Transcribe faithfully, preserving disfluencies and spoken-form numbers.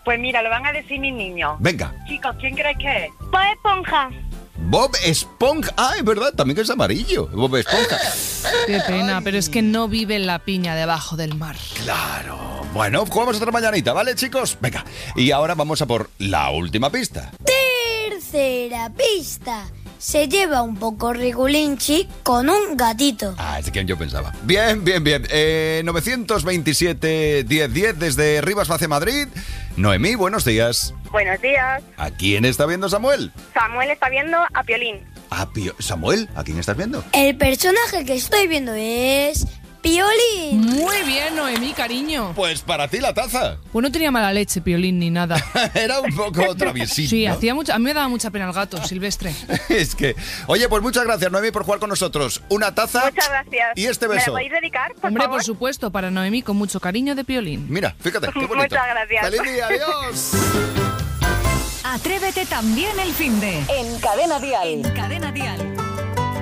Pues mira, lo van a decir mis niños. Venga. Chicos, ¿quién crees que es? Bob Esponja. Bob Esponja. Ah, es verdad, también que es amarillo. Bob Esponja. Qué pena, pero es que no vive en la piña debajo del mar. Claro. Bueno, jugamos otra mañanita, ¿vale, chicos? Venga. Y ahora vamos a por la última pista. Tercera pista. Se lleva un poco regulinchi con un gatito. Ah, es de quien yo pensaba. Bien, bien, bien. Eh, novecientos veintisiete diez diez desde Rivas hacia Madrid. Noemí, buenos días. Buenos días. ¿A quién está viendo Samuel? Samuel está viendo a Piolín. A Pio- Samuel, ¿a quién estás viendo? El personaje que estoy viendo es Piolín. Muy bien, Noemí, cariño. Pues para ti la taza. Pues no tenía mala leche, Piolín, ni nada. Era un poco traviesito. Sí, ¿no? hacía mucho, a mí me daba mucha pena el gato, Silvestre. Es que... Oye, pues muchas gracias, Noemí, por jugar con nosotros. Una taza. Muchas gracias. Y este ¿Me beso. la podéis dedicar, por Hombre, favor? por supuesto, para Noemí, con mucho cariño de Piolín. Mira, fíjate, qué bonito. Muchas gracias. ¡Feliz día, adiós! Atrévete también el finde. En Cadena Dial. En Cadena Dial.